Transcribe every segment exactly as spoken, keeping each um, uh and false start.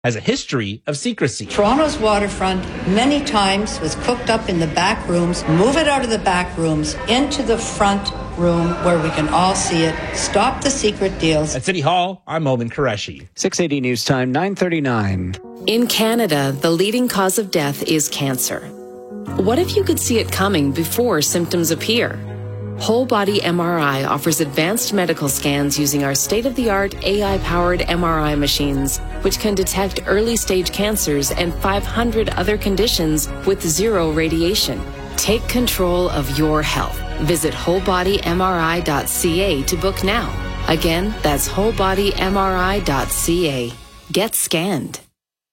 has a history of secrecy. Toronto's waterfront many times was cooked up in the back rooms. Move it out of the back rooms into the front room where we can all see it. Stop the secret deals. At City Hall, I'm Omen Qureshi. six eighty News Time, nine thirty-nine. In Canada, the leading cause of death is cancer. What if you could see it coming before symptoms appear? Whole Body M R I offers advanced medical scans using our state-of-the-art A I-powered M R I machines, which can detect early-stage cancers and five hundred other conditions with zero radiation. Take control of your health. Visit whole body M R I dot C A to book now. Again, that's whole body M R I dot C A. Get scanned.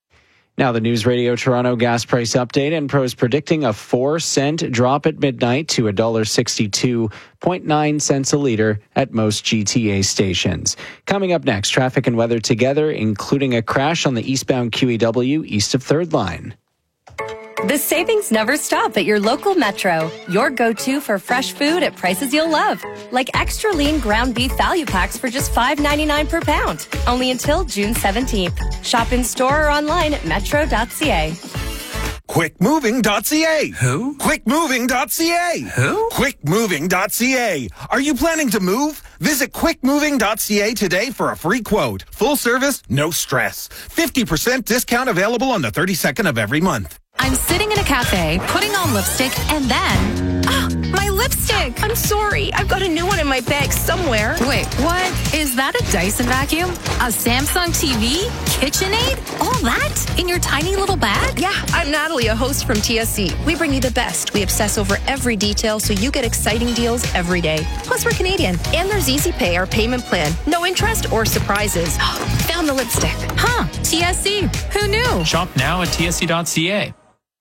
Now the News Radio Toronto gas price update, and Pro's predicting a four cent drop at midnight to one dollar sixty-two point nine cents a litre at most G T A stations. Coming up next, traffic and weather together, including a crash on the eastbound Q E W east of Third Line. The savings never stop at your local Metro. Your go-to for fresh food at prices you'll love. Like extra lean ground beef value packs for just five ninety-nine per pound. Only until June seventeenth. Shop in store or online at metro dot c a. quick moving dot c a. Who? quick moving dot c a. Who? quick moving dot c a. Are you planning to move? Visit quick moving dot c a today for a free quote. Full service, no stress. fifty percent discount available on the thirty-second of every month. I'm sitting in a cafe, putting on lipstick, and then... Ah, my lipstick! I'm sorry. I've got a new one in my bag somewhere. Wait, what? Is that a Dyson vacuum? A Samsung T V? KitchenAid? All that? In your tiny little bag? Yeah, I'm Natalie, a host from T S C. We bring you the best. We obsess over every detail so you get exciting deals every day. Plus, we're Canadian. And there's Easy Pay, our payment plan. No interest or surprises. Found the lipstick. Huh, T S C. Who knew? Shop now at T S C dot C A.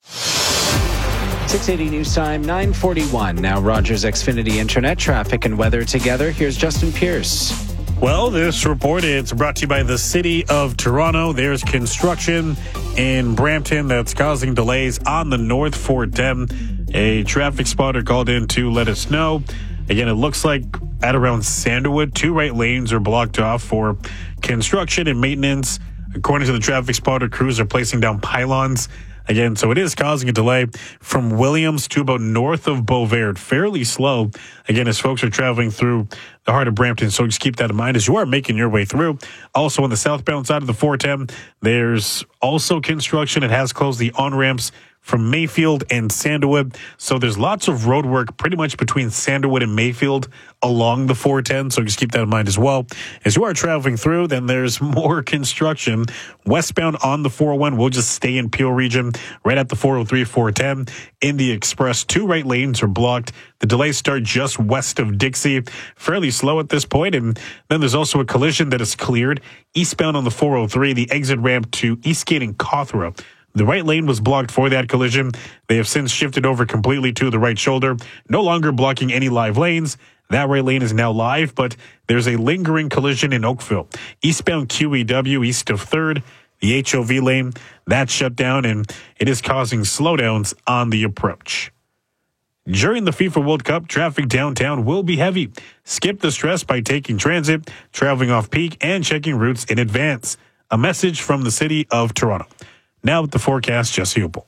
six eighty News Time, nine forty-one. Now Rogers Xfinity Internet, traffic and weather together. Here's Justin Pierce. Well, this report is brought to you by the City of Toronto. There's construction in Brampton that's causing delays on the North four ten. A traffic spotter called in to let us know. Again, it looks like at around Sandalwood, two right lanes are blocked off for construction and maintenance. According to the traffic spotter, crews are placing down pylons. Again, so it is causing a delay from Williams to about north of Beauvert. Fairly slow, again, as folks are traveling through the heart of Brampton. So just keep that in mind as you are making your way through. Also, on the southbound side of the four ten, there's also construction. It has closed the on-ramps from Mayfield and Sandalwood. So there's lots of road work pretty much between Sandalwood and Mayfield along the four ten. So just keep that in mind as well. As you are traveling through, then there's more construction. Westbound on the four oh one, we'll just stay in Peel region right at the four oh three, four ten. In the express, two right lanes are blocked. The delays start just west of Dixie. Fairly slow at this point. And then there's also a collision that is cleared eastbound on the four oh three, the exit ramp to Eastgate and Cawthra. The right lane was blocked for that collision. They have since shifted over completely to the right shoulder, no longer blocking any live lanes. That right lane is now live, but there's a lingering collision in Oakville. Eastbound Q E W east of third, the H O V lane, that's shut down, and it is causing slowdowns on the approach. During the FIFA World Cup, traffic downtown will be heavy. Skip the stress by taking transit, traveling off-peak, and checking routes in advance. A message from the City of Toronto. Now with the forecast, Jesse Opel.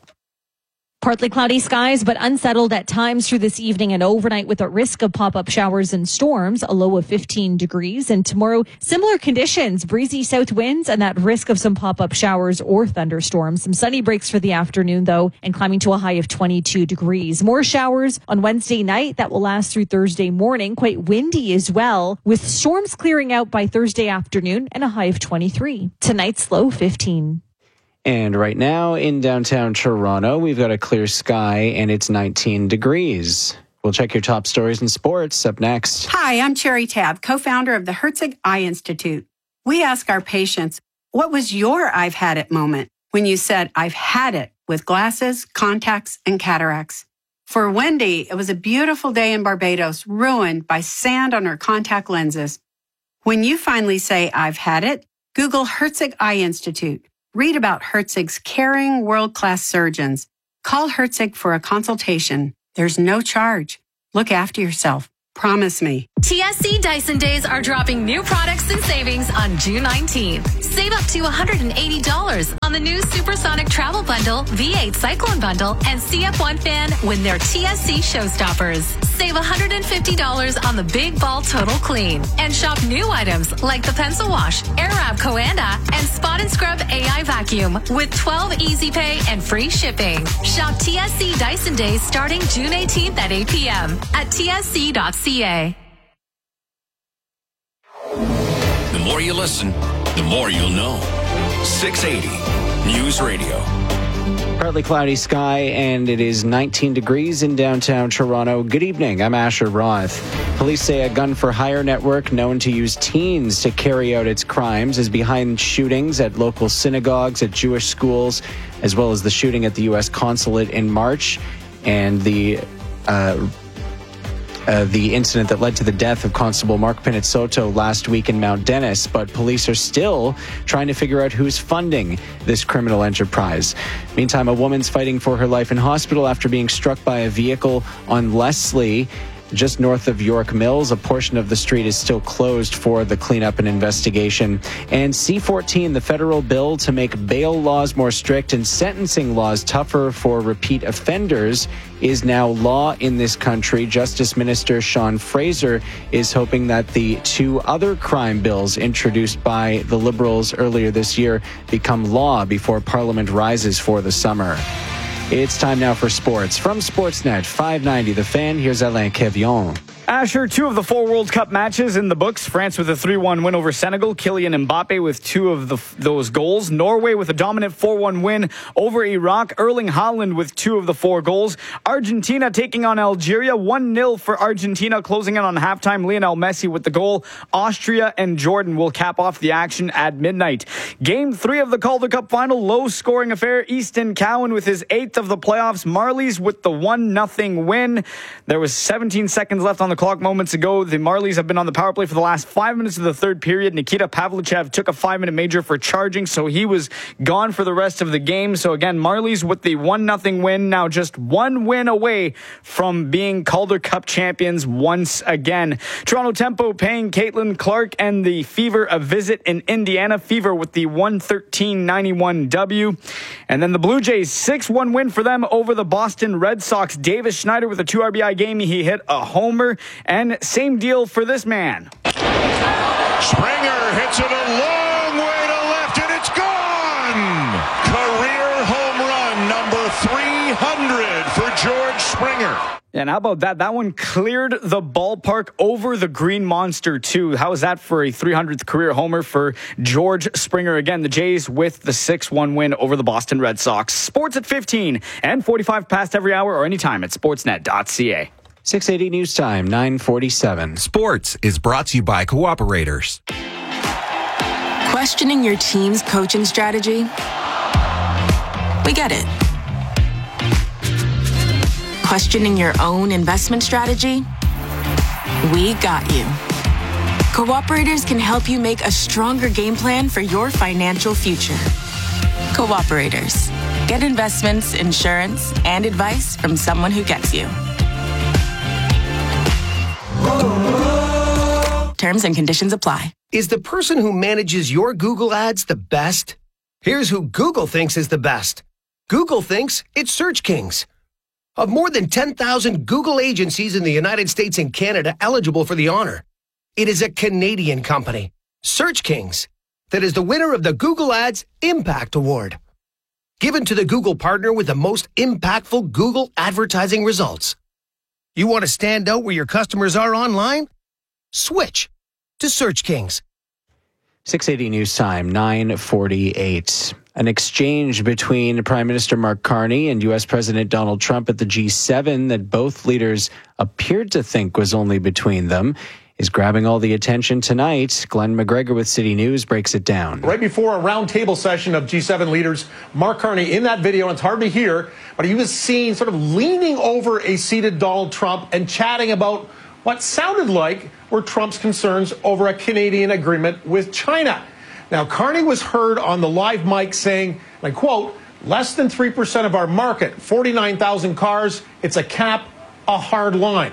Partly cloudy skies, but unsettled at times through this evening and overnight with a risk of pop-up showers and storms, a low of fifteen degrees. And tomorrow, similar conditions, breezy south winds and that risk of some pop-up showers or thunderstorms. Some sunny breaks for the afternoon, though, and climbing to a high of twenty-two degrees. More showers on Wednesday night that will last through Thursday morning. Quite windy as well, with storms clearing out by Thursday afternoon and a high of twenty-three. Tonight's low fifteen. And right now in downtown Toronto, we've got a clear sky and it's nineteen degrees. We'll check your top stories in sports up next. Hi, I'm Cherry Tabb, co-founder of the Herzig Eye Institute. We ask our patients, what was your I've had it moment when you said, I've had it with glasses, contacts, and cataracts? For Wendy, it was a beautiful day in Barbados, ruined by sand on her contact lenses. When you finally say, I've had it, Google Herzig Eye Institute. Read about Herzig's caring, world-class surgeons. Call Herzig for a consultation. There's no charge. Look after yourself. Promise me. T S C Dyson Days are dropping new products and savings on June nineteenth. Save up to one hundred eighty dollars on the new Supersonic Travel Bundle, V eight Cyclone Bundle, and C F one fan when they're T S C Showstoppers. Save one hundred fifty dollars on the Big Ball Total Clean. And shop new items like the Pencil Wash, Airwrap Coanda, and Spot and Scrub A I Vacuum with twelve Easy Pay and free shipping. Shop T S C Dyson Days starting June eighteenth at eight p.m. at T S C dot C A. The more you listen, the more you'll know. six eighty News Radio. Partly cloudy sky, and it is nineteen degrees in downtown Toronto. Good evening, I'm Asher Roth. Police say a gun-for-hire network known to use teens to carry out its crimes is behind shootings at local synagogues, at Jewish schools, as well as the shooting at the U S consulate in March, and the uh, Uh, the incident that led to the death of Constable Mark Pinizotto last week in Mount Dennis, but police are still trying to figure out who's funding this criminal enterprise. Meantime, a woman's fighting for her life in hospital after being struck by a vehicle on Leslie, just north of York Mills. A portion of the street is still closed for the cleanup and investigation. And C fourteen, the federal bill to make bail laws more strict and sentencing laws tougher for repeat offenders, is now law in this country. Justice Minister Sean Fraser is hoping that the two other crime bills introduced by the Liberals earlier this year become law before Parliament rises for the summer. It's time now for sports. From Sportsnet five ninety The Fan, here's Alain Quevillon. Asher, two of the four World Cup matches in the books. France with a three one win over Senegal. Kylian Mbappe with two of the, those goals. Norway with a dominant four one win over Iraq. Erling Haaland with two of the four goals. Argentina taking on Algeria. one nil for Argentina. Closing in on halftime, Lionel Messi with the goal. Austria and Jordan will cap off the action at midnight. Game three of the Calder Cup final. Low-scoring affair. Easton Cowan with his eighth of the playoffs. Marlies with the one nothing win. There was seventeen seconds left on the clock moments ago. The Marlies have been on the power play for the last five minutes of the third period. Nikita Pavlichev took a five-minute major for charging, so he was gone for the rest of the game. So again, Marlies with the one nothing win, now just one win away from being Calder Cup champions once again. Toronto Tempo paying Caitlin Clark and the Fever a visit in Indiana. Fever with the one thirteen ninety-one W. And then the Blue Jays, six one win for them over the Boston Red Sox. Davis Schneider with a two R B I game. He hit a homer. And same deal for this man. Springer hits it a long way to left, and it's gone! Career home run number three hundred for George Springer. And how about that? That one cleared the ballpark over the Green Monster, too. How is that for a three hundredth career homer for George Springer? Again, the Jays with the six one win over the Boston Red Sox. Sports at fifteen and forty-five past every hour or anytime at sportsnet dot c a. six eighty News Time, nine forty-seven. Sports is brought to you by Cooperators. Questioning your team's coaching strategy? We get it. Questioning your own investment strategy? We got you. Cooperators can help you make a stronger game plan for your financial future. Cooperators. Get investments, insurance, and advice from someone who gets you. Terms and conditions apply. Is the person who manages your Google ads the best? Here's who Google thinks is the best. Google thinks it's Search Kings. Of more than ten thousand Google agencies in the United States and Canada eligible for the honor, it is a Canadian company, Search Kings, that is the winner of the Google Ads Impact Award, given to the Google partner with the most impactful Google advertising results. You want to stand out where your customers are online? Switch to Search Kings. six eighty News Time, nine forty-eight. An exchange between Prime Minister Mark Carney and U S President Donald Trump at the G seven that both leaders appeared to think was only between them is grabbing all the attention tonight. Glenn McGregor with City News breaks it down. Right before a roundtable session of G seven leaders, Mark Carney in that video, and it's hard to hear, but he was seen sort of leaning over a seated Donald Trump and chatting about what sounded like were Trump's concerns over a Canadian agreement with China. Now, Carney was heard on the live mic saying, and I quote, less than three percent of our market, forty-nine thousand cars, it's a cap, a hard line.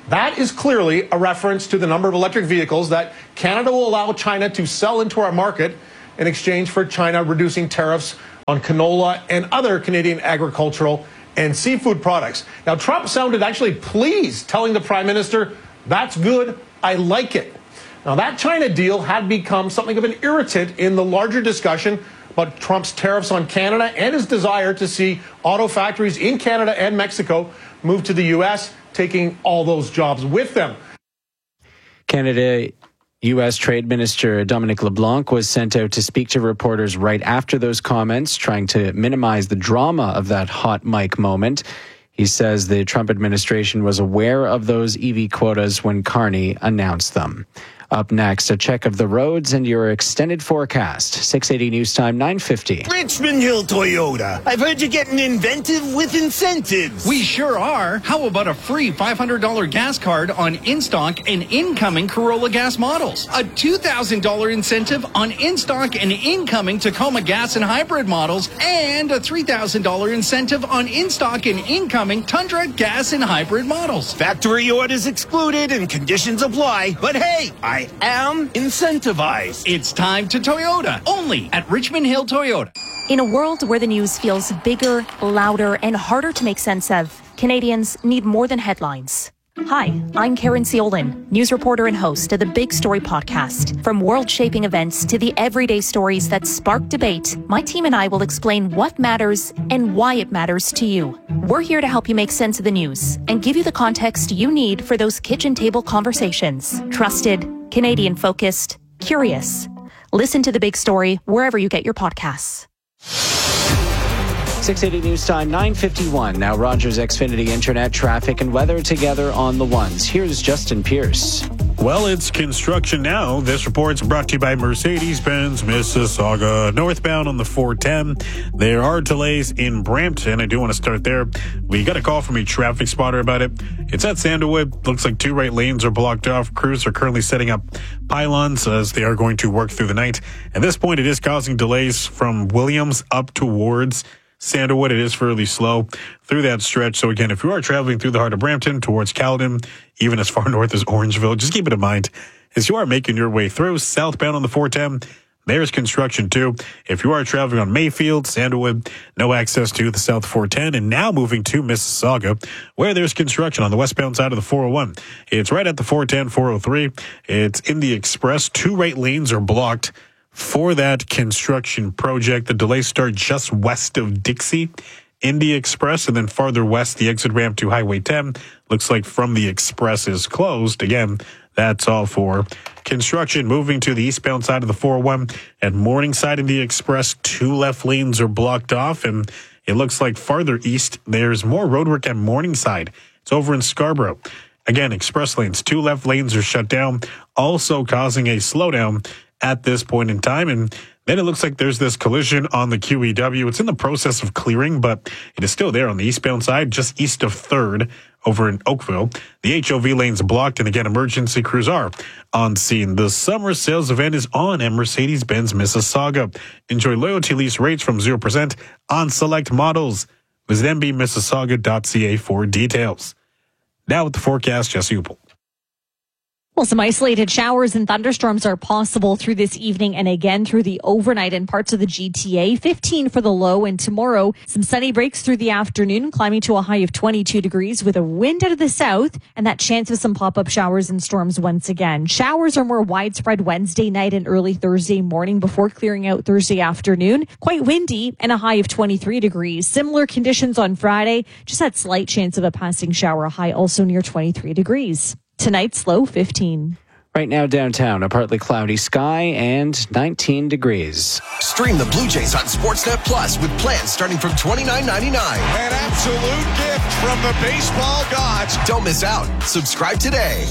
That is clearly a reference to the number of electric vehicles that Canada will allow China to sell into our market in exchange for China reducing tariffs on canola and other Canadian agricultural and seafood products. Now, Trump sounded actually pleased, telling the Prime Minister, "That's good, I like it." Now, that China deal had become something of an irritant in the larger discussion about Trump's tariffs on Canada and his desire to see auto factories in Canada and Mexico move to the U S, taking all those jobs with them. Canada U S Trade Minister Dominic LeBlanc was sent out to speak to reporters right after those comments, trying to minimize the drama of that hot mic moment. He says the Trump administration was aware of those E V quotas when Carney announced them. Up next, a check of the roads and your extended forecast. six eighty News Time, nine fifty. Richmond Hill Toyota. I've heard you're getting inventive with incentives. We sure are. How about a free five hundred dollars gas card on in-stock and incoming Corolla gas models? A two thousand dollars incentive on in-stock and incoming Tacoma gas and hybrid models, and a three thousand dollars incentive on in-stock and incoming Tundra gas and hybrid models. Factory orders excluded and conditions apply. But hey, I am incentivized. It's time to Toyota, only at Richmond Hill Toyota. In a world where the news feels bigger, louder, and harder to make sense of, Canadians need more than headlines. Hi, I'm Karen Ciolin, news reporter and host of the Big Story podcast. From world-shaping events to the everyday stories that spark debate, my team and I will explain what matters and why it matters to you. We're here to help you make sense of the news and give you the context you need for those kitchen table conversations. Trusted, Canadian-focused, curious. Listen to The Big Story wherever you get your podcasts. six eighty News Time, nine fifty-one. Now Rogers Xfinity Internet, traffic and weather together on the ones. Here's Justin Pierce. Well, it's construction now. This report's brought to you by Mercedes-Benz Mississauga. Northbound on the four ten. There are delays in Brampton. I do want to start there. We got a call from a traffic spotter about it. It's at Sandalwood. Looks like two right lanes are blocked off. Crews are currently setting up pylons as they are going to work through the night. At this point, it is causing delays from Williams up towards Sandalwood. It is fairly slow through that stretch. So again, if you are traveling through the heart of Brampton towards Caledon, even as far north as Orangeville, just keep it in mind as you are making your way through southbound on the four ten. There's construction too. If you are traveling on Mayfield, Sandalwood, no access to the South four ten, and now moving to Mississauga, where there's construction on the westbound side of the four oh one. It's right at the four ten, four oh three. It's in the express. Two right lanes are blocked for that construction project. The delays start just west of Dixie in the express, and then farther west, the exit ramp to Highway ten. Looks like from the express is closed. Again, that's all for construction. Moving to the eastbound side of the four oh one at Morningside in the express, two left lanes are blocked off, and it looks like farther east, there's more roadwork at Morningside. It's over in Scarborough. Again, express lanes, two left lanes are shut down, also causing a slowdown at this point in time. And then it looks like there's this collision on the Q E W. It's in the process of clearing, but it is still there on the eastbound side, just east of third over in Oakville. The H O V lane's blocked, and again, emergency crews are on scene. The summer sales event is on at Mercedes-Benz Mississauga. Enjoy loyalty lease rates from zero percent on select models. Visit m b mississauga dot c a for details. Now with the forecast, Jesse Upel. Well, some isolated showers and thunderstorms are possible through this evening and again through the overnight in parts of the G T A. fifteen for the low, and tomorrow some sunny breaks through the afternoon, climbing to a high of twenty-two degrees with a wind out of the south and that chance of some pop-up showers and storms once again. Showers are more widespread Wednesday night and early Thursday morning before clearing out Thursday afternoon. Quite windy and a high of twenty-three degrees. Similar conditions on Friday, just that slight chance of a passing shower, a high also near twenty-three degrees. Tonight's low fifteen. Right now downtown, a partly cloudy sky and nineteen degrees. Stream the Blue Jays on Sportsnet Plus with plans starting from twenty-nine ninety-nine. An absolute gift from the baseball gods. Don't miss out. Subscribe today.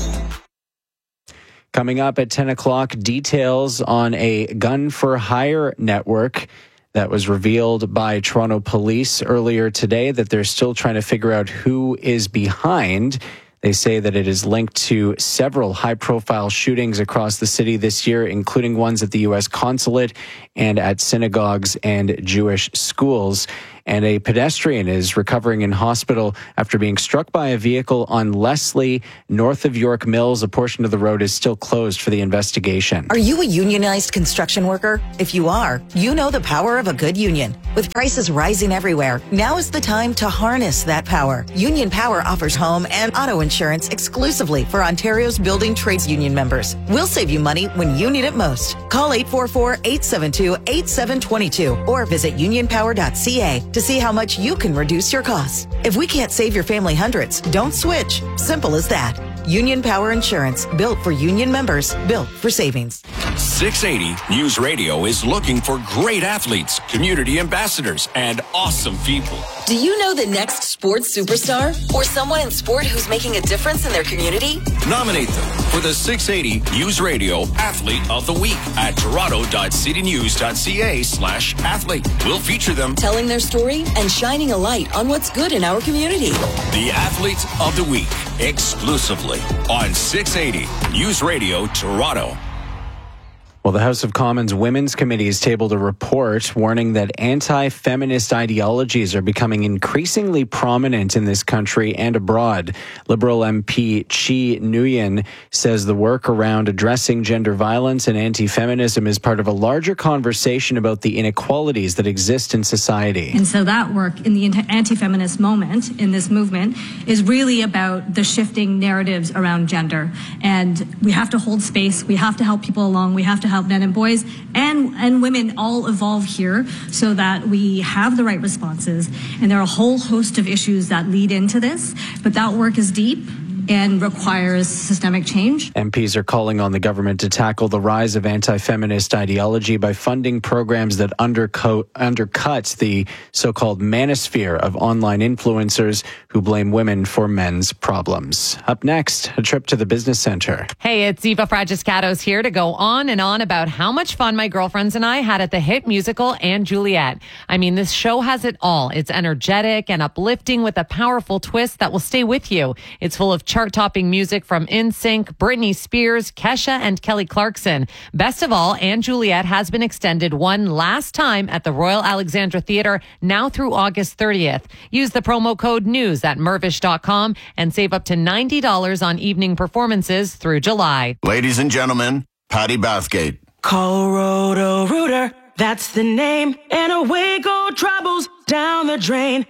Coming up at ten o'clock, details on a gun for hire network that was revealed by Toronto police earlier today that they're still trying to figure out who is behind. They say that it is linked to several high-profile shootings across the city this year, including ones at the U S consulate and at synagogues and Jewish schools. And a pedestrian is recovering in hospital after being struck by a vehicle on Leslie, north of York Mills. A portion of the road is still closed for the investigation. Are you a unionized construction worker? If you are, you know the power of a good union. With prices rising everywhere, now is the time to harness that power. Union Power offers home and auto insurance exclusively for Ontario's building trades union members. We'll save you money when you need it most. Call eight four four, eight seven two, eight seven two two or visit union power dot c a to see how much you can reduce your costs. If we can't save your family hundreds, don't switch. Simple as that. Union Power Insurance, built for union members, built for savings. six eighty News Radio is looking for great athletes, community ambassadors, and awesome people. Do you know the next sports superstar or someone in sport who's making a difference in their community? Nominate them for the six eighty News Radio Athlete of the Week at toronto dot city news dot c a slash athlete. We'll feature them telling their story and shining a light on what's good in our community. The Athlete of the Week, exclusively on six eighty News Radio Toronto. Well, the House of Commons Women's Committee has tabled a report warning that anti-feminist ideologies are becoming increasingly prominent in this country and abroad. Liberal M P Chi Nguyen says the work around addressing gender violence and anti-feminism is part of a larger conversation about the inequalities that exist in society. And so that work in the anti-feminist moment, in this movement, is really about the shifting narratives around gender. And we have to hold space. We have to help people along. We have to help men and boys and, and women all evolve here so that we have the right responses. And there are a whole host of issues that lead into this, but that work is deep and requires systemic change. M Ps are calling on the government to tackle the rise of anti-feminist ideology by funding programs that undercut, undercut the so-called manosphere of online influencers who blame women for men's problems. Up next, a trip to the business center. Hey, it's Eva Fragiscatos here to go on and on about how much fun my girlfriends and I had at the hit musical And Juliet. I mean, this show has it all. It's energetic and uplifting with a powerful twist that will stay with you. It's full of chart-topping music from N Sync, Britney Spears, Kesha, and Kelly Clarkson. Best of all, And Juliet has been extended one last time at the Royal Alexandra Theatre, now through August thirtieth. Use the promo code NEWS at mervish dot com and save up to ninety dollars on evening performances through July. Ladies and gentlemen, Patty Bathgate. Call Roto-Rooter, that's the name, and away go troubles down the drain.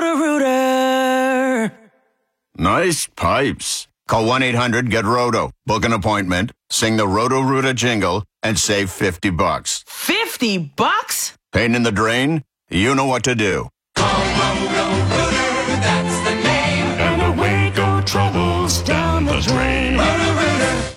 Roto-Rooter. Nice pipes. Call one eight hundred get roto. Book an appointment, sing the Roto-Rooter jingle, and save fifty bucks. fifty bucks? Pain in the drain? You know what to do. Call Roto-Rooter, that's the name, and away go troubles down the drain. Roto-Rooter.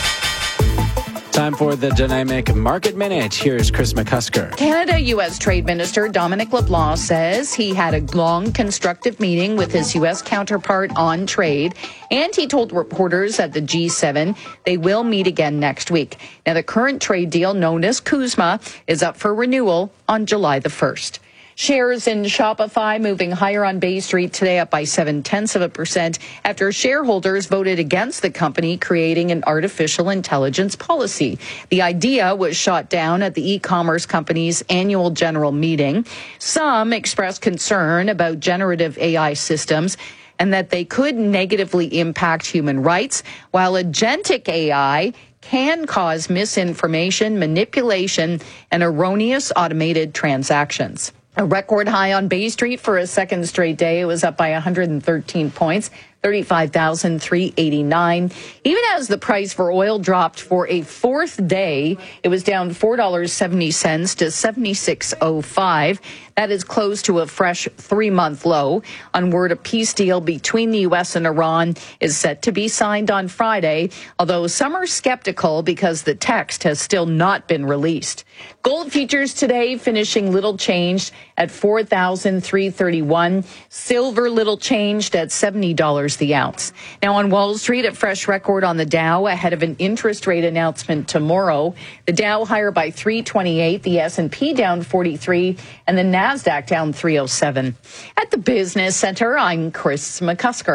Time for the Dynamic Market Minute. Here's Chris McCusker. Canada U S Trade Minister Dominic LeBlanc says he had a long, constructive meeting with his U S counterpart on trade, and he told reporters at the G seven they will meet again next week. Now, the current trade deal, known as CUSMA, is up for renewal on July the first. Shares in Shopify moving higher on Bay Street today, up by seven-tenths of a percent after shareholders voted against the company creating an artificial intelligence policy. The idea was shot down at the e-commerce company's annual general meeting. Some expressed concern about generative A I systems and that they could negatively impact human rights, while agentic A I can cause misinformation, manipulation, and erroneous automated transactions. A record high on Bay Street for a second straight day. It was up by one hundred thirteen points, thirty-five thousand three hundred eighty-nine. Even as the price for oil dropped for a fourth day, it was down four dollars and seventy cents to seventy-six oh five. That is close to a fresh three-month low. On word, a peace deal between the U S and Iran is set to be signed on Friday, although some are skeptical because the text has still not been released. Gold futures today finishing little changed at four thousand three hundred thirty-one. Silver little changed at seventy dollars the ounce. Now on Wall Street, a fresh record on the Dow ahead of an interest rate announcement tomorrow. The Dow higher by three twenty-eight, the S and P down forty-three, and the Nasdaq down three oh seven. At the Business Center, I'm Chris McCusker.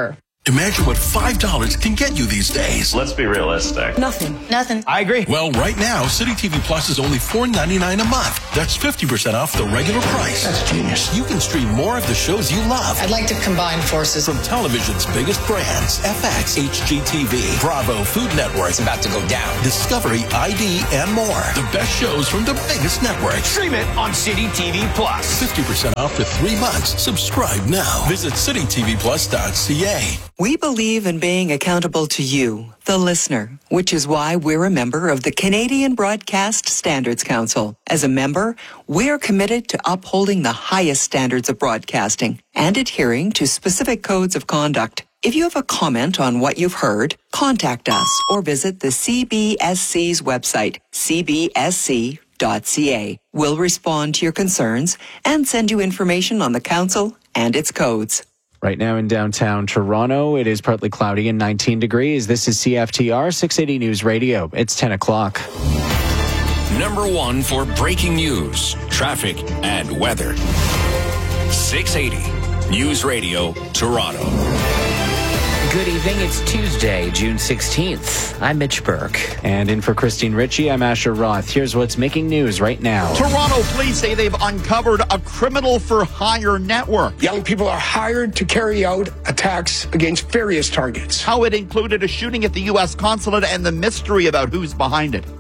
Imagine what five dollars can get you these days. Let's be realistic. Nothing. Nothing. I agree. Well, right now, City T V Plus is only four ninety-nine a month. That's fifty percent off the regular price. That's genius. You can stream more of the shows you love. I'd like to combine forces. From television's biggest brands, F X, H G T V, Bravo, Food Network. It's about to go down. Discovery, I D, and more. The best shows from the biggest networks. Stream it on City T V Plus. fifty percent off for three months. Subscribe now. Visit city t v plus dot c a. We believe in being accountable to you, the listener, which is why we're a member of the Canadian Broadcast Standards Council. As a member, we're committed to upholding the highest standards of broadcasting and adhering to specific codes of conduct. If you have a comment on what you've heard, contact us or visit the C B S C's website, c b s c dot c a. We'll respond to your concerns and send you information on the council and its codes. Right now in downtown Toronto, it is partly cloudy and nineteen degrees. This is C F T R six eighty News Radio. It's ten o'clock. Number one for breaking news, traffic, and weather. six eighty News Radio, Toronto. Good evening. It's Tuesday, June sixteenth. I'm Mitch Burke. And in for Christine Ritchie, I'm Asher Roth. Here's what's making news right now. Toronto police say they've uncovered a criminal for hire network. Young people are hired to carry out attacks against various targets. How it included a shooting at the U S consulate and the mystery about who's behind it.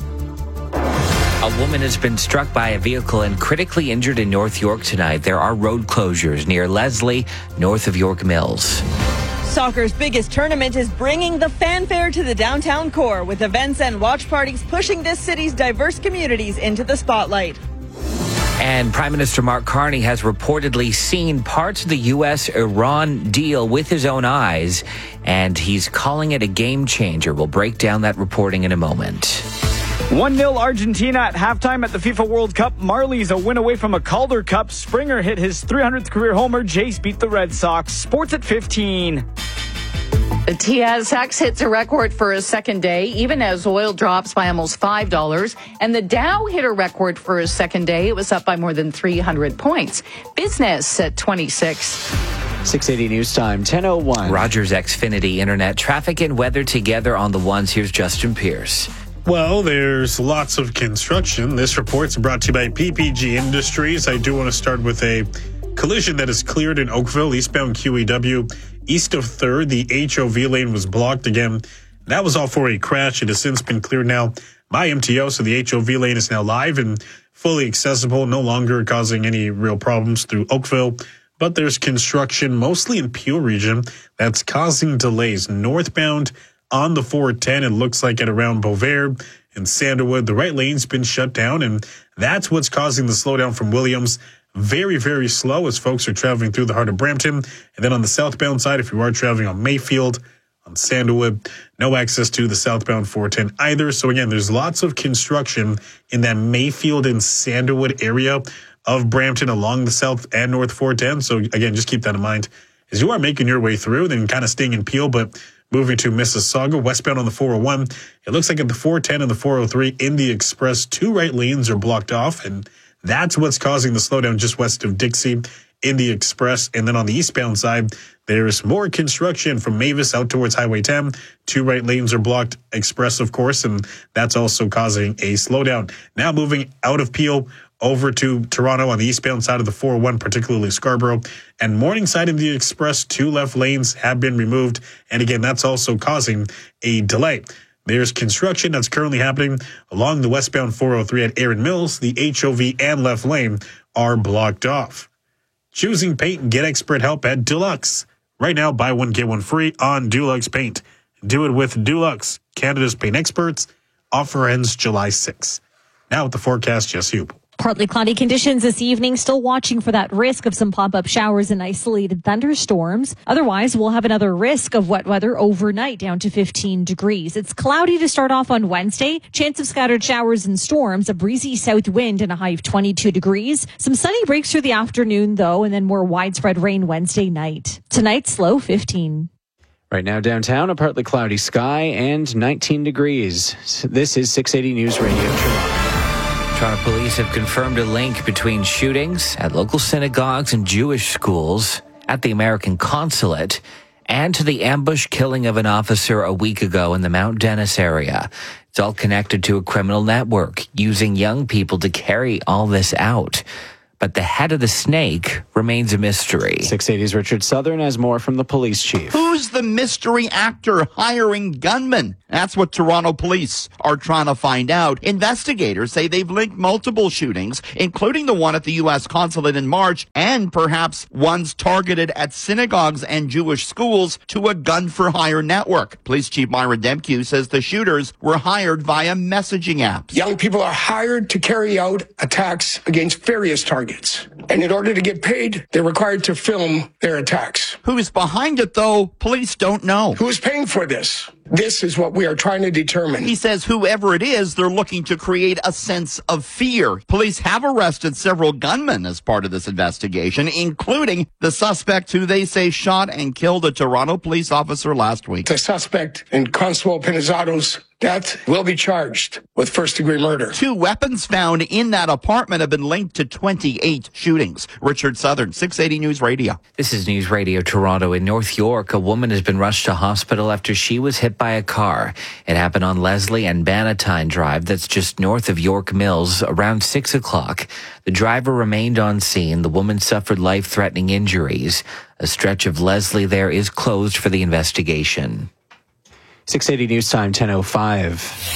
A woman has been struck by a vehicle and critically injured in North York tonight. There are road closures near Leslie, north of York Mills. Soccer's biggest tournament is bringing the fanfare to the downtown core, with events and watch parties pushing this city's diverse communities into the spotlight. And Prime Minister Mark Carney has reportedly seen parts of the U S Iran deal with his own eyes, and he's calling it a game changer. We'll break down that reporting in a moment. one nil Argentina at halftime at the FIFA World Cup. Marlies a win away from a Calder Cup. Springer hit his three hundredth career homer. Jays beat the Red Sox. Sports at fifteen. The T S X hits a record for a second day, even as oil drops by almost five dollars. And the Dow hit a record for a second day. It was up by more than three hundred points. Business at twenty-six. six eighty News Time, ten oh one. Rogers Xfinity Internet. Traffic and weather together on the ones. Here's Justin Pierce. Well, there's lots of construction. This report's brought to you by P P G Industries. I do want to start with a collision that is cleared in Oakville, eastbound Q E W. East of third, the H O V lane was blocked again. That was all for a crash. It has since been cleared now by M T O, so the H O V lane is now live and fully accessible, no longer causing any real problems through Oakville. But there's construction, mostly in Peel region, that's causing delays northbound on the four ten. It looks like at around Beauvais and Sandalwood, the right lane's been shut down, and that's what's causing the slowdown from Williams. Very, very slow as folks are traveling through the heart of Brampton. And then on the southbound side, if you are traveling on Mayfield, on Sandalwood, no access to the southbound four ten either. So again, there's lots of construction in that Mayfield and Sandalwood area of Brampton along the south and north four ten. So again, just keep that in mind as you are making your way through, then kind of staying in Peel, but moving to Mississauga, westbound on the four oh one. It looks like at the four ten and the four oh three in the Express, two right lanes are blocked off, and that's what's causing the slowdown just west of Dixie in the Express. And then on the eastbound side, there's more construction from Mavis out towards Highway ten. Two right lanes are blocked, Express, of course, and that's also causing a slowdown. Now moving out of Peel over to Toronto on the eastbound side of the four oh one, particularly Scarborough. And Morningside in the Express, two left lanes have been removed. And again, that's also causing a delay. There's construction that's currently happening along the westbound four oh three at Erin Mills. The H O V and left lane are blocked off. Choosing paint, get expert help at Dulux. Right now, buy one, get one free on Dulux Paint. Do it with Dulux, Canada's paint experts. Offer ends July sixth. Now with the forecast, Jess Hubel. Partly cloudy conditions this evening, still watching for that risk of some pop-up showers and isolated thunderstorms. Otherwise, we'll have another risk of wet weather overnight down to fifteen degrees. It's cloudy to start off on Wednesday. Chance of scattered showers and storms, a breezy south wind and a high of twenty-two degrees. Some sunny breaks through the afternoon, though, and then more widespread rain Wednesday night. Tonight's low fifteen. Right now downtown, a partly cloudy sky and nineteen degrees. This is six eighty News Radio Toronto. Toronto police have confirmed a link between shootings at local synagogues and Jewish schools at the American consulate and to the ambush killing of an officer a week ago in the Mount Dennis area. It's all connected to a criminal network using young people to carry all this out. But the head of the snake remains a mystery. six eighty's Richard Southern has more from the police chief. Who's the mystery actor hiring gunmen? That's what Toronto police are trying to find out. Investigators say they've linked multiple shootings, including the one at the U S consulate in March, and perhaps ones targeted at synagogues and Jewish schools, to a gun-for-hire network. Police Chief Myra Demke says the shooters were hired via messaging apps. Young people are hired to carry out attacks against various targets. And in order to get paid, they're required to film their attacks. Who's behind it, though, police don't know. Who's paying for this? This is what we are trying to determine. He says whoever it is, they're looking to create a sense of fear. Police have arrested several gunmen as part of this investigation, including the suspect who they say shot and killed a Toronto police officer last week. The suspect in Constable Pinizzado's death will be charged with first-degree murder. Two weapons found in that apartment have been linked to twenty-eight shootings. Richard Southern, six eighty News Radio. This is News Radio Toronto. In North York, a woman has been rushed to hospital after she was hit by a car. It happened on Leslie and Bannatyne Drive, that's just north of York Mills, around six o'clock. The driver remained on scene. The woman suffered life-threatening injuries. A stretch of Leslie there is closed for the investigation. six eighty News Time, ten oh five.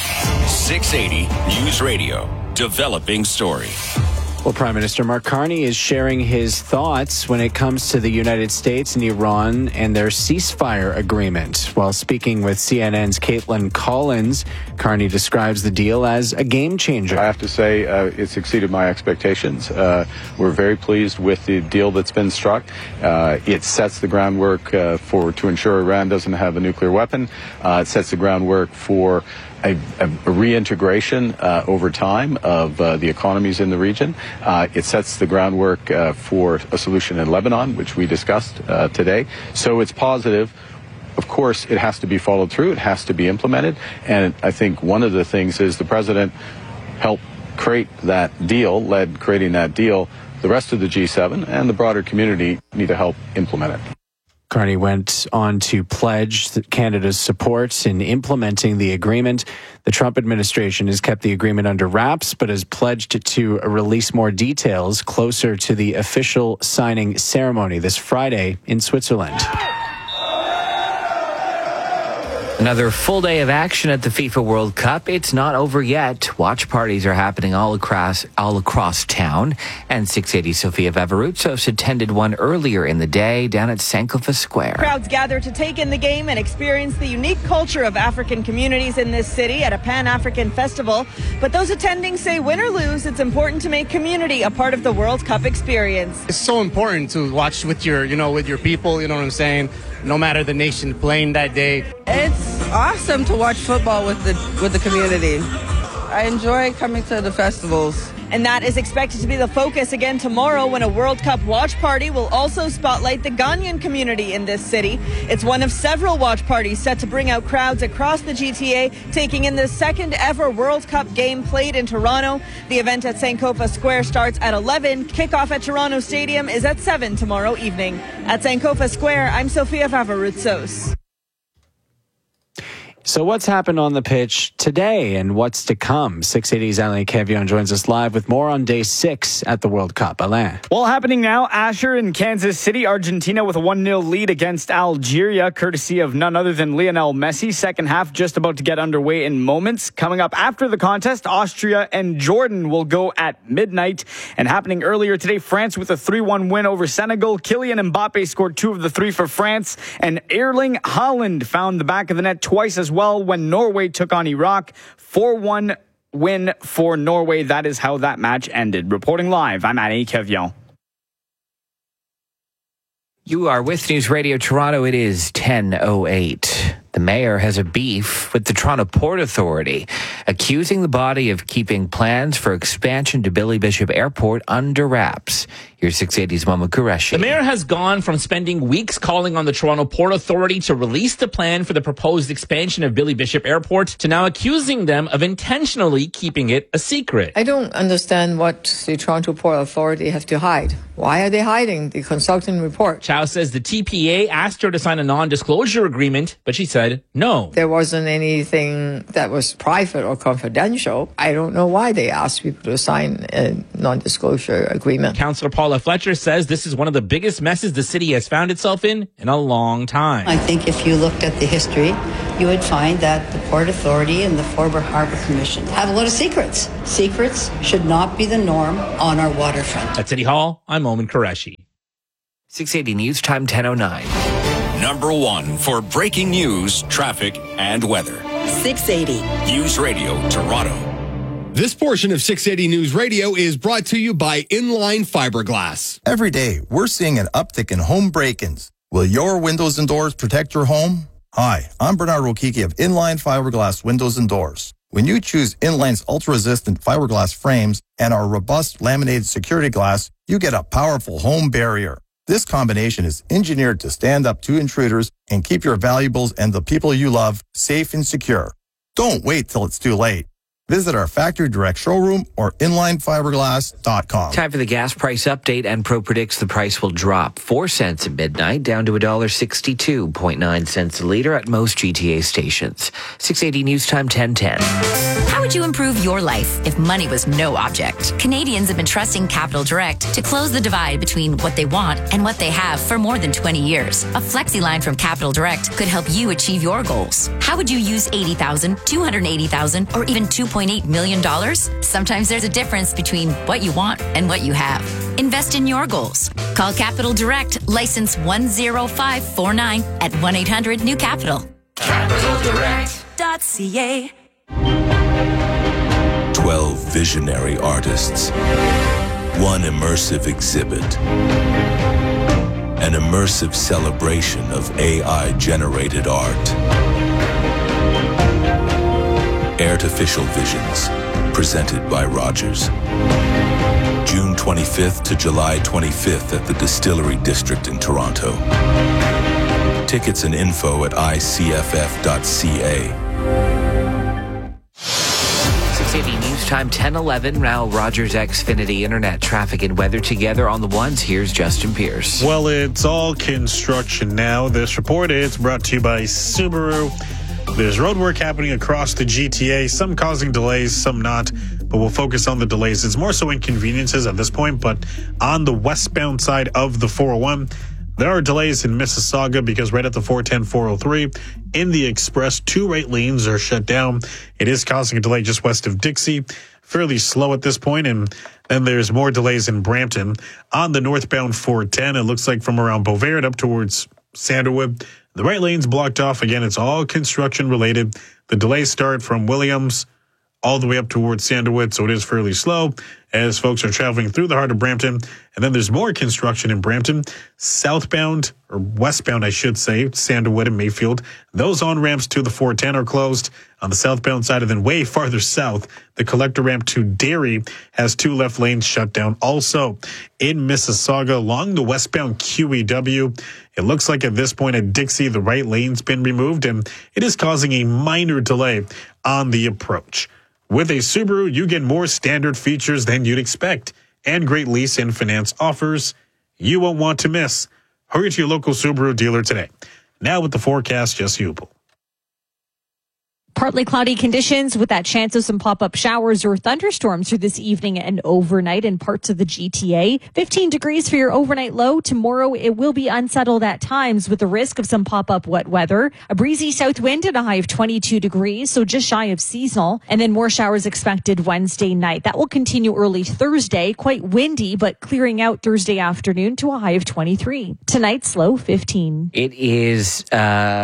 six eighty News Radio. Developing story. Well, Prime Minister Mark Carney is sharing his thoughts when it comes to the United States and Iran and their ceasefire agreement. While speaking with C N N's Caitlin Collins, Carney describes the deal as a game changer. I have to say uh, it's exceeded my expectations. Uh, we're very pleased with the deal that's been struck. Uh, it sets the groundwork uh, for to ensure Iran doesn't have a nuclear weapon. Uh, it sets the groundwork for A, a, a reintegration uh, over time of uh, the economies in the region. Uh, it sets the groundwork uh, for a solution in Lebanon, which we discussed uh, today. So it's positive. Of course, it has to be followed through. It has to be implemented. And I think one of the things is the president helped create that deal, led creating that deal. The rest of the G seven and the broader community need to help implement it. Carney went on to pledge Canada's support in implementing the agreement. The Trump administration has kept the agreement under wraps, but has pledged to release more details closer to the official signing ceremony this Friday in Switzerland. Another full day of action at the FIFA World Cup. It's not over yet. Watch parties are happening all across all across town. And six eighty Sofia Vavarutsos attended one earlier in the day down at Sankofa Square. Crowds gather to take in the game and experience the unique culture of African communities in this city at a Pan-African festival. But those attending say win or lose, it's important to make community a part of the World Cup experience. It's so important to watch with your, you know, with your people, you know what I'm saying? No matter the nation playing that day. It's awesome to watch football with the with the community. I enjoy coming to the festivals. And that is expected to be the focus again tomorrow when a World Cup watch party will also spotlight the Ghanaian community in this city. It's one of several watch parties set to bring out crowds across the G T A, taking in the second ever World Cup game played in Toronto. The event at Sankofa Square starts at eleven. Kickoff at Toronto Stadium is at seven tomorrow evening. At Sankofa Square, I'm Sofia Vavarutsos. So what's happened on the pitch today and what's to come? six eighty's Alain Kevion joins us live with more on day six at the World Cup. Alain. Well, happening now, Asher in Kansas City, Argentina with a one nil lead against Algeria, courtesy of none other than Lionel Messi. Second half just about to get underway in moments. Coming up after the contest, Austria and Jordan will go at midnight. And happening earlier today, France with a three one win over Senegal. Kylian Mbappe scored two of the three for France. And Erling Haaland found the back of the net twice as well when Norway took on Iraq. four one win for Norway. That is how that match ended. Reporting live, I'm Alain Kevion. You are with News Radio Toronto. It is ten oh eight. The mayor has a beef with the Toronto Port Authority, accusing the body of keeping plans for expansion to Billy Bishop Airport under wraps. Here's six eighty's Mohamed Qureshi. The mayor has gone from spending weeks calling on the Toronto Port Authority to release the plan for the proposed expansion of Billy Bishop Airport to now accusing them of intentionally keeping it a secret. I don't understand what the Toronto Port Authority have to hide. Why are they hiding the consulting report? Chow says the T P A asked her to sign a non-disclosure agreement, but she said no. There wasn't anything that was private or confidential. I don't know why they asked people to sign a non-disclosure agreement. Councillor Paula Fletcher says this is one of the biggest messes the city has found itself in in a long time. I think if you looked at the history, you would find that the Port Authority and the former Harbour Commission have a lot of secrets. Secrets should not be the norm on our waterfront. At City Hall, I'm Mohamed Qureshi. six eighty News Time ten oh nine. Number one for breaking news, traffic, and weather. six eighty. News Radio Toronto. This portion of six eighty News Radio is brought to you by Inline Fiberglass. Every day, we're seeing an uptick in home break-ins. Will your windows and doors protect your home? Hi, I'm Bernard Rokiki of Inline Fiberglass Windows and Doors. When you choose Inline's ultra-resistant fiberglass frames and our robust laminated security glass, you get a powerful home barrier. This combination is engineered to stand up to intruders and keep your valuables and the people you love safe and secure. Don't wait till it's too late. Visit our factory direct showroom or inline fiberglass dot com. Time for the gas price update, and Pro predicts the price will drop four cents at midnight, down to one dollar sixty-two point nine cents a liter at most G T A stations. six eighty News Time ten ten. How would you improve your life if money was no object? Canadians have been trusting Capital Direct to close the divide between what they want and what they have for more than twenty years. A flexi line from Capital Direct could help you achieve your goals. How would you use eighty thousand dollars, two hundred eighty thousand dollars, or even two point eight million dollars? Sometimes there's a difference between what you want and what you have. Invest in your goals. Call Capital Direct, license one zero five four nine at one eight hundred new capital. capital direct dot c a. twelve visionary artists. One immersive exhibit. An immersive celebration of A I-generated art. Artificial Visions, presented by Rogers. June twenty-fifth to July twenty-fifth at the Distillery District in Toronto. Tickets and info at I C F F dot C A. six eighty News Time ten eleven. Now Rogers Xfinity Internet traffic and weather together on the ones. Here's Justin Pierce. Well, it's all construction now. This report is brought to you by Subaru. There's road work happening across the G T A, some causing delays, some not, but we'll focus on the delays. It's more so inconveniences at this point, but on the westbound side of the four oh one, there are delays in Mississauga because right at the four ten, four oh three, in the express, two right lanes are shut down. It is causing a delay just west of Dixie, fairly slow at this point, and then there's more delays in Brampton. On the northbound four ten, it looks like from around Beauvais up towards Sanderwood, the right lane's blocked off. Again, it's all construction related. The delays start from Williams all the way up towards Sanderwood, so it is fairly slow as folks are traveling through the heart of Brampton. And then there's more construction in Brampton, southbound, or westbound, I should say, Sanderwood and Mayfield. Those on-ramps to the four ten are closed. On the southbound side, and then way farther south, the collector ramp to Derry has two left lanes shut down. Also, in Mississauga, along the westbound Q E W, it looks like at this point at Dixie, the right lane's been removed, and it is causing a minor delay on the approach. With a Subaru, you get more standard features than you'd expect, and great lease and finance offers you won't want to miss. Hurry to your local Subaru dealer today. Now with the forecast, Jesse Hupel. Partly cloudy conditions with that chance of some pop-up showers or thunderstorms through this evening and overnight in parts of the G T A. fifteen degrees for your overnight low. Tomorrow it will be unsettled at times with the risk of some pop-up wet weather. A breezy south wind and a high of twenty-two degrees, so just shy of seasonal. And then more showers expected Wednesday night. That will continue early Thursday. Quite windy, but clearing out Thursday afternoon to a high of twenty-three. Tonight's low fifteen. It is uh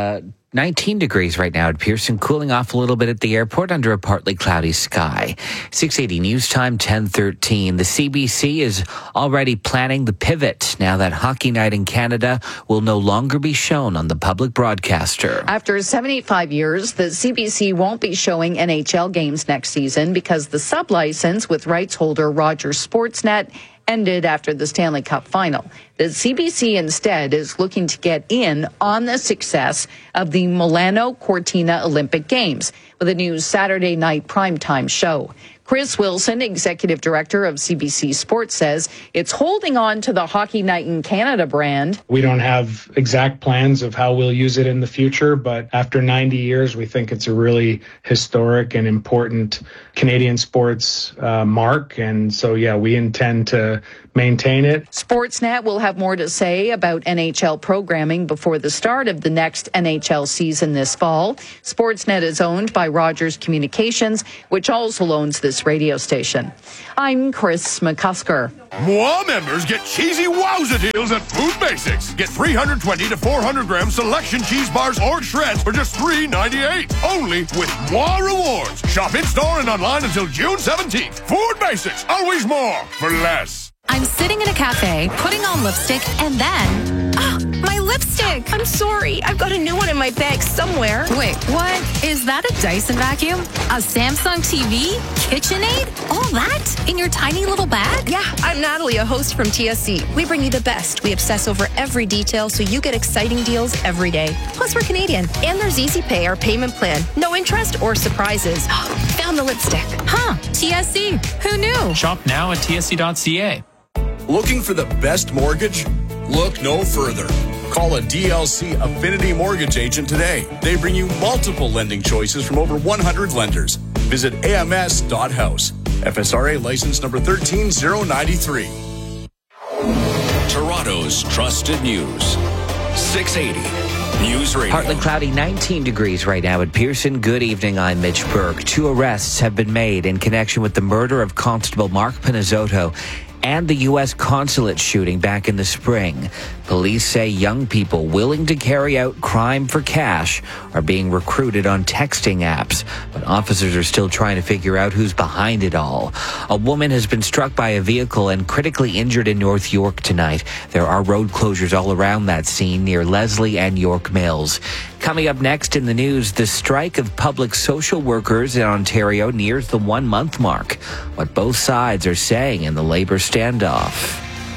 nineteen degrees right now at Pearson, cooling off a little bit at the airport under a partly cloudy sky. six eighty News Time, ten thirteen. The C B C is already planning the pivot now that Hockey Night in Canada will no longer be shown on the public broadcaster. After seventy-five years, the C B C won't be showing N H L games next season because the sub-license with rights holder Rogers Sportsnet ended after the Stanley Cup final. The C B C instead is looking to get in on the success of the Milano Cortina Olympic Games with a new Saturday night primetime show. Chris Wilson, executive director of C B C Sports, says it's holding on to the Hockey Night in Canada brand. We don't have exact plans of how we'll use it in the future, but after ninety years, we think it's a really historic and important Canadian sports uh, mark. And so, yeah, we intend to maintain it. Sportsnet will have more to say about N H L programming before the start of the next N H L season this fall. Sportsnet is owned by Rogers Communications, which also owns this radio station. I'm Chris McCusker. Moi members get cheesy wowza deals at Food Basics. Get three hundred twenty to four hundred gram selection cheese bars or shreds for just three ninety-eight. Only with Moi Rewards. Shop in-store and online until June seventeenth. Food Basics, always more for less. I'm sitting in a cafe, putting on lipstick, and then... Oh, my lipstick! I'm sorry. I've got a new one in my bag somewhere. Wait, what? Is that a Dyson vacuum? A Samsung T V? KitchenAid? All that? In your tiny little bag? Yeah, I'm Natalie, a host from T S C. We bring you the best. We obsess over every detail so you get exciting deals every day. Plus, we're Canadian. And there's Easy Pay, our payment plan. No interest or surprises. Found the lipstick. Huh, T S C. Who knew? Shop now at T S C dot C A. Looking for the best mortgage? Look no further. Call a D L C Affinity Mortgage agent today. They bring you multiple lending choices from over one hundred lenders. Visit A M S dot house. F S R A license number one three zero nine three. Toronto's trusted news. six eighty News Radio. Partly cloudy, nineteen degrees right now at Pearson. Good evening, I'm Mitch Burke. Two arrests have been made in connection with the murder of Constable Mark Pinizzotto and the U S consulate shooting back in the spring. Police say young people willing to carry out crime for cash are being recruited on texting apps, but officers are still trying to figure out who's behind it all. A woman has been struck by a vehicle and critically injured in North York tonight. There are road closures all around that scene near Leslie and York Mills. Coming up next in the news, the strike of public social workers in Ontario nears the one-month mark. What both sides are saying in the labor standoff.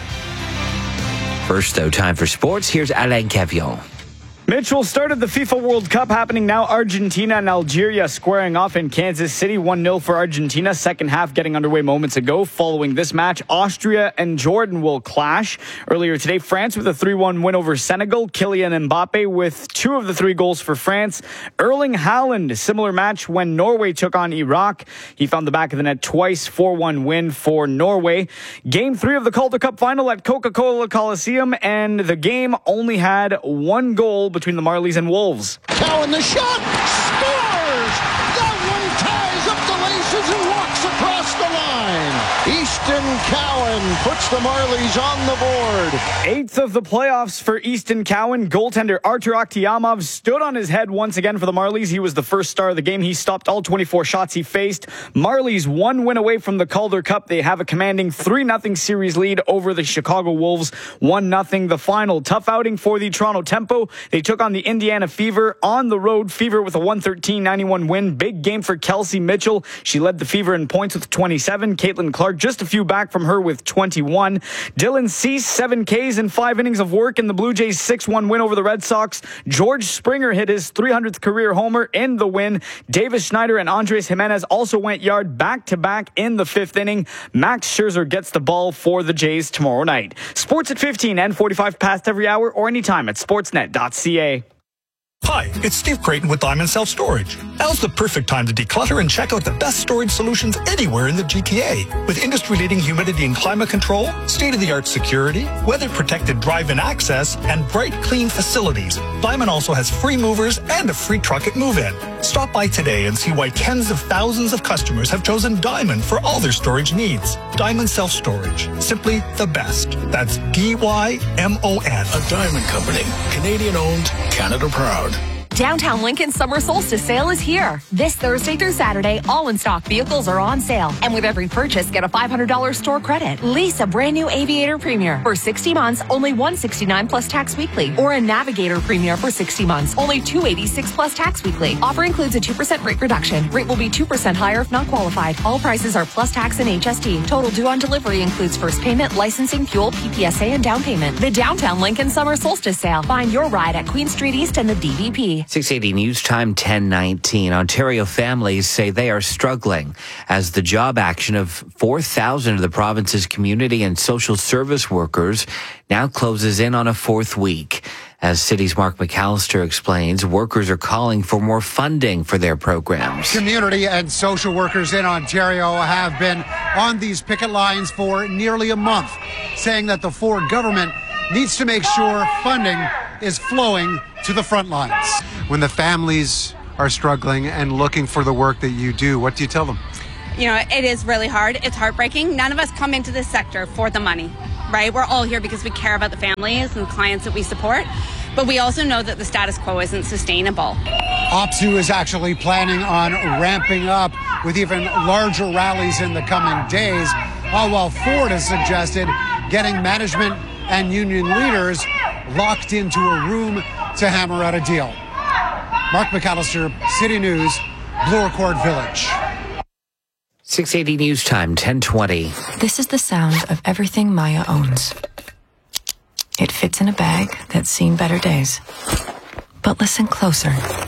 First, though, time for sports. Here's Alain Cavillon. Mitchell started the FIFA World Cup happening now. Argentina and Algeria squaring off in Kansas City. one nil for Argentina. Second half getting underway moments ago. Following this match, Austria and Jordan will clash. Earlier today, France with a three one win over Senegal. Kylian Mbappe with two of the three goals for France. Erling Haaland, similar match when Norway took on Iraq. He found the back of the net twice. four one win for Norway. Game three of the Calder Cup final at Coca-Cola Coliseum, and the game only had one goal between the Marlies and Wolves. Cowan the shot, scores! That one ties up the laces and walks across the line. Easton Cowan puts the Marlies on the board. Eighth of the playoffs for Easton Cowan. Goaltender Artur Akhtiamov stood on his head once again for the Marlies. He was the first star of the game. He stopped all twenty-four shots he faced. Marlies one win away from the Calder Cup. They have a commanding three nothing series lead over the Chicago Wolves. one nothing the final. Tough outing for the Toronto Tempo. They took on the Indiana Fever on the road. Fever with a one thirteen ninety-one win. Big game for Kelsey Mitchell. She led the Fever in points with twenty-seven. Caitlin Clark just a few back from her with twenty-one. Dylan Cease, seven Ks in five innings of work in the Blue Jays' six one win over the Red Sox. George Springer hit his three hundredth career homer in the win. Davis Schneider and Andres Jimenez also went yard back-to-back in the fifth inning. Max Scherzer gets the ball for the Jays tomorrow night. Sports at fifteen and forty-five past every hour or anytime at sportsnet dot c a. Hi, it's Steve Creighton with Diamond Self Storage. Now's the perfect time to declutter and check out the best storage solutions anywhere in the G T A. With industry-leading humidity and climate control, state-of-the-art security, weather-protected drive-in access, and bright, clean facilities, Diamond also has free movers and a free truck at move-in. Stop by today and see why tens of thousands of customers have chosen Diamond for all their storage needs. Diamond Self Storage. Simply the best. That's D Y M O N. A Diamond Company. Canadian-owned, Canada-proud. Downtown Lincoln Summer Solstice Sale is here. This Thursday through Saturday, all in-stock vehicles are on sale. And with every purchase, get a five hundred dollars store credit. Lease a brand new Aviator Premier for sixty months, only one hundred sixty-nine dollars plus tax weekly. Or a Navigator Premier for sixty months, only two hundred eighty-six dollars plus tax weekly. Offer includes a two percent rate reduction. Rate will be two percent higher if not qualified. All prices are plus tax and H S T. Total due on delivery includes first payment, licensing, fuel, P P S A, and down payment. The Downtown Lincoln Summer Solstice Sale. Find your ride at Queen Street East and the D V P. six eighty News Time ten nineteen. Ontario families say they are struggling as the job action of four thousand of the province's community and social service workers now closes in on a fourth week. As City's Mark McAllister explains, workers are calling for more funding for their programs. Community and social workers in Ontario have been on these picket lines for nearly a month, saying that the Ford government needs to make sure funding is flowing to the front lines. When the families are struggling and looking for the work that you do, what do you tell them? You know, it is really hard. It's heartbreaking. None of us come into this sector for the money, right? We're all here because we care about the families and the clients that we support. But we also know that the status quo isn't sustainable. OPSEU is actually planning on ramping up with even larger rallies in the coming days, all while Ford has suggested getting management and union leaders locked into a room to hammer out a deal. Mark McAllister, City News, Bloor Court Village. six eighty News Time, ten twenty. This is the sound of everything Maya owns. It fits in a bag that's seen better days. But listen closer.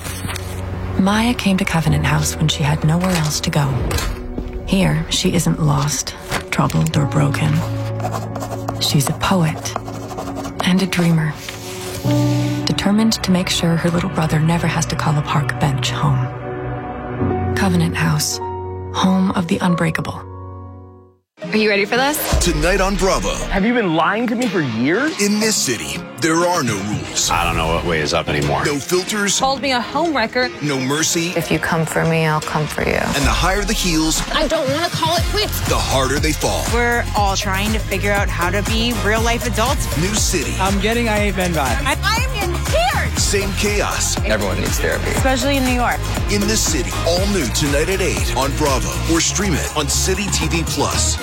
Maya came to Covenant House when she had nowhere else to go. Here, she isn't lost, troubled, or broken. She's a poet and a dreamer, determined to make sure her little brother never has to call a park bench home. Covenant House, home of the unbreakable. Are you ready for this? Tonight on Bravo. Have you been lying to me for years? In this city, there are no rules. I don't know what way is up anymore. No filters. Called me a homewrecker. No mercy. If you come for me, I'll come for you. And the higher the heels, I don't want to call it quits. the harder they fall. We're all trying to figure out how to be real life adults. New city. I'm getting I Ain't Been vibes. I'm in tears. Same chaos. Everyone needs therapy. Especially in New York. In this city. All new tonight at eight on Bravo. Or stream it on City T V Plus.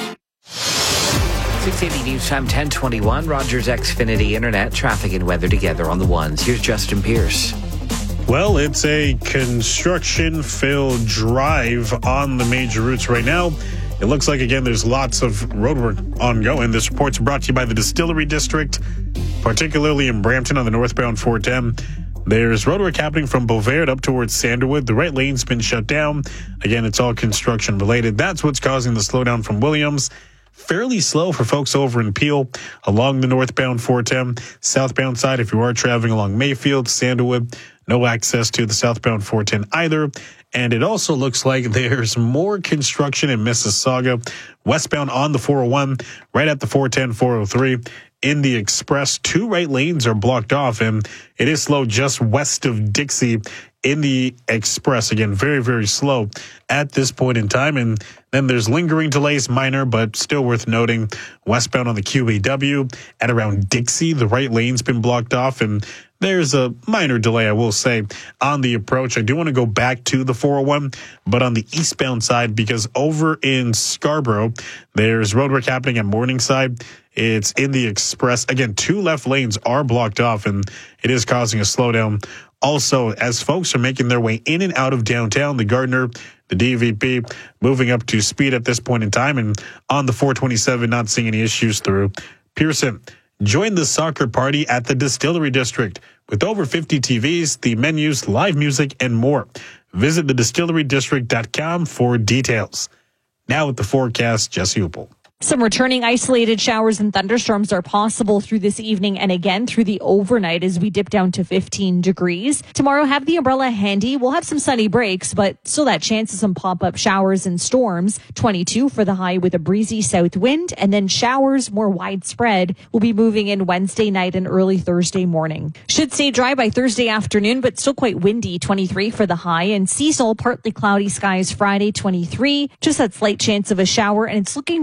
six eighty News Time, ten twenty-one. Rogers Xfinity Internet, traffic and weather together on the ones. Here's Justin Pierce. Well, it's a construction-filled drive on the major routes right now. It looks like, again, there's lots of roadwork ongoing. This report's brought to you by the Distillery District, particularly in Brampton on the northbound four ten. There's roadwork happening from Bovaird up towards Sanderwood. The right lane's been shut down. Again, it's all construction-related. That's what's causing the slowdown from Williams. Fairly slow for folks over in Peel along the northbound four ten. Southbound side, if you are traveling along Mayfield, Sanderwood, no access to the southbound four ten either. And it also looks like there's more construction in Mississauga. Westbound on the four oh one, right at the four ten, four oh three. In the express, two right lanes are blocked off, and it is slow just west of Dixie in the express. Again, very, very slow at this point in time. And then there's lingering delays, minor, but still worth noting. Westbound on the Q E W at around Dixie, the right lane's been blocked off, and there's a minor delay, I will say, on the approach. I do want to go back to the four oh one, but on the eastbound side, because over in Scarborough, there's roadwork happening at Morningside. It's in the express. Again, two left lanes are blocked off, and it is causing a slowdown. Also, as folks are making their way in and out of downtown, the Gardner, the D V P, moving up to speed at this point in time, and on the four twenty-seven, not seeing any issues through Pearson. Join the soccer party at the Distillery District with over fifty T Vs, the menus, live music, and more. Visit the distillery district dot com for details. Now with the forecast, Jesse Uppel. Some returning isolated showers and thunderstorms are possible through this evening and again through the overnight as we dip down to fifteen degrees. Tomorrow, have the umbrella handy. We'll have some sunny breaks, but still that chance of some pop-up showers and storms. twenty-two for the high with a breezy south wind, and then showers more widespread will be moving in Wednesday night and early Thursday morning. Should stay dry by Thursday afternoon, but still quite windy. twenty-three for the high, and seasonal partly cloudy skies Friday, twenty-three. Just that slight chance of a shower, and it's looking mainly sunny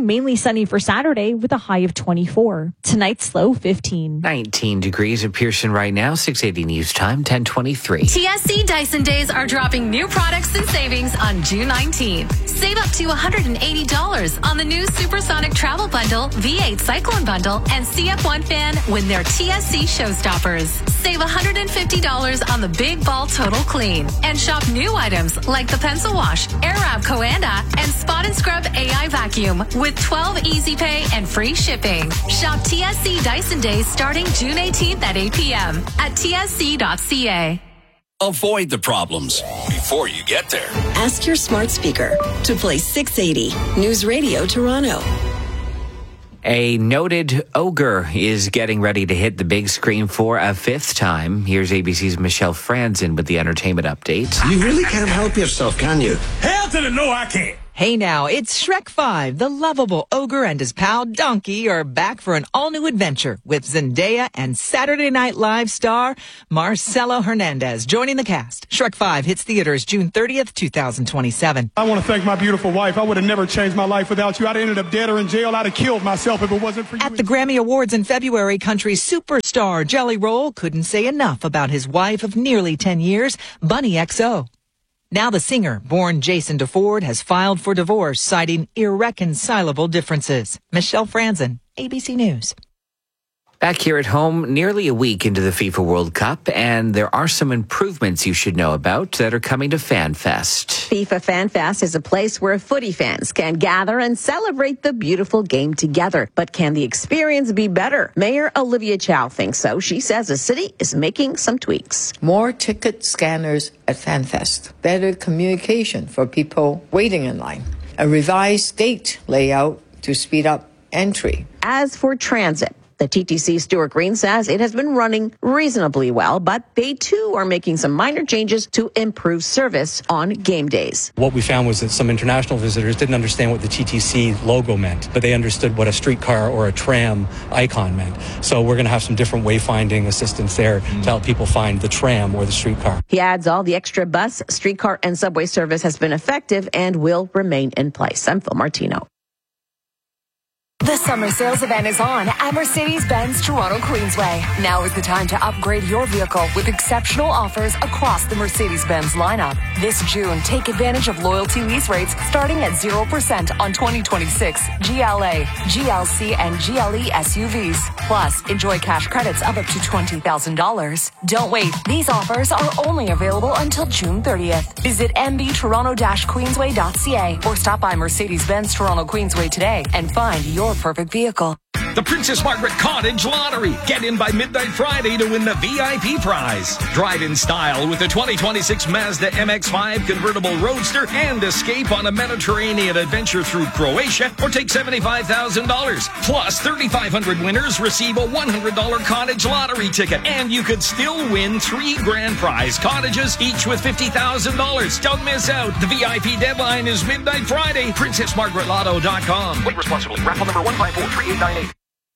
sunny for Saturday with a high of twenty-four. Tonight's low fifteen. nineteen degrees at Pearson right now. six eighty News Time, ten twenty-three. T S C Dyson Days are dropping new products and savings on June nineteenth. Save up to one hundred eighty dollars on the new Supersonic Travel Bundle, V eight Cyclone Bundle, and C F one fan when they're T S C Showstoppers. Save one hundred fifty dollars on the Big Ball Total Clean. And shop new items like the Pencil Wash, Airwrap Coanda, and Spot and Scrub A I Vacuum with twelve Easy Pay and free shipping. Shop T S C Dyson Days starting June eighteenth at eight p.m. at T S C dot C A. Avoid the problems before you get there. Ask your smart speaker to play six eighty News Radio Toronto. A noted ogre is getting ready to hit the big screen for a fifth time. Here's A B C's Michelle Franzen with the entertainment update. You really can't help yourself, can you? Hell to the no, I can't. Hey now, it's Shrek five. The lovable ogre and his pal Donkey are back for an all-new adventure with Zendaya and Saturday Night Live star Marcelo Hernandez joining the cast. Shrek five hits theaters June thirtieth, twenty twenty-seven. I want to thank my beautiful wife. I would have never changed my life without you. I'd have ended up dead or in jail. I'd have killed myself if it wasn't for you. At the Grammy Awards in February, country superstar Jelly Roll couldn't say enough about his wife of nearly ten years, Bunny X O. Now the singer, born Jason DeFord, has filed for divorce, citing irreconcilable differences. Michelle Franzen, A B C News. Back here at home, nearly a week into the FIFA World Cup, and there are some improvements you should know about that are coming to FanFest. FIFA FanFest is a place where footy fans can gather and celebrate the beautiful game together. But can the experience be better? Mayor Olivia Chow thinks so. She says the city is making some tweaks. More ticket scanners at FanFest. Better communication for people waiting in line. A revised gate layout to speed up entry. As for transit, the T T C Stuart Green says it has been running reasonably well, but they too are making some minor changes to improve service on game days. What we found was that some international visitors didn't understand what the T T C logo meant, but they understood what a streetcar or a tram icon meant. So we're going to have some different wayfinding assistance there mm. to help people find the tram or the streetcar. He adds all the extra bus, streetcar, and subway service has been effective and will remain in place. I'm Phil Martino. The summer sales event is on at Mercedes-Benz Toronto Queensway. Now is the time to upgrade your vehicle with exceptional offers across the Mercedes-Benz lineup. This June, take advantage of loyalty lease rates starting at zero percent on twenty twenty-six G L A, G L C, and G L E S U Vs. Plus, enjoy cash credits of up to twenty thousand dollars. Don't wait. These offers are only available until June thirtieth. Visit m b toronto dash queensway dot c a or stop by Mercedes-Benz Toronto Queensway today and find your perfect vehicle. The Princess Margaret Cottage Lottery. Get in by midnight Friday to win the V I P prize. Drive in style with the twenty twenty-six Mazda M X five convertible roadster and escape on a Mediterranean adventure through Croatia or take seventy-five thousand dollars. Plus, thirty-five hundred winners receive a one hundred dollars cottage lottery ticket. And you could still win three grand prize cottages, each with fifty thousand dollars. Don't miss out. The V I P deadline is midnight Friday. princess margaret lotto dot com. Wait responsibly. Raffle number one five four three eight nine eight.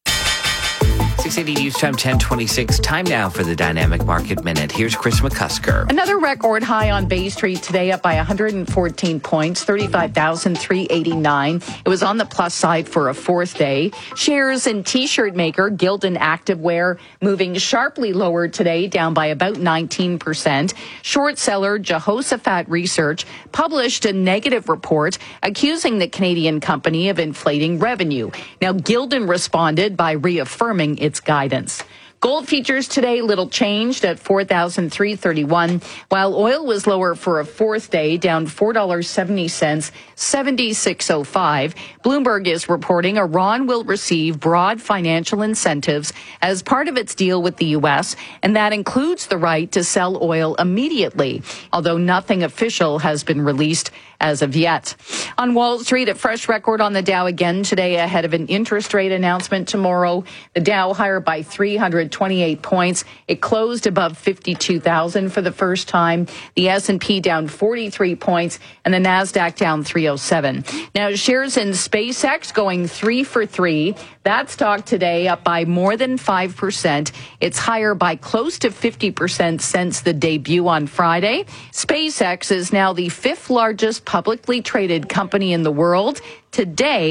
six eighty News Time, ten twenty-six. Time now for the Dynamic Market Minute. Here's Chris McCusker. Another record high on Bay Street today, up by one hundred fourteen points, thirty-five thousand three hundred eighty-nine. It was on the plus side for a fourth day. Shares in T-shirt maker Gildan Activewear moving sharply lower today, down by about nineteen percent. Short seller Jehoshaphat Research published a negative report accusing the Canadian company of inflating revenue. Now, Gildan responded by reaffirming its guidance. Gold futures today little changed at four thousand three hundred thirty-one, while oil was lower for a fourth day, down four dollars and seventy cents, seventy-six oh five. Bloomberg is reporting Iran will receive broad financial incentives as part of its deal with the U S, and that includes the right to sell oil immediately, although nothing official has been released as of yet. On Wall Street, a fresh record on the Dow again today ahead of an interest rate announcement tomorrow. The Dow higher by three hundred twenty-eight points. It closed above fifty-two thousand for the first time. The S and P down forty-three points and the Nasdaq down three oh seven. Now, shares in SpaceX going three for three. That stock today up by more than five percent. It's higher by close to fifty percent since the debut on Friday. SpaceX is now the fifth largest publicly traded company in the world. Today,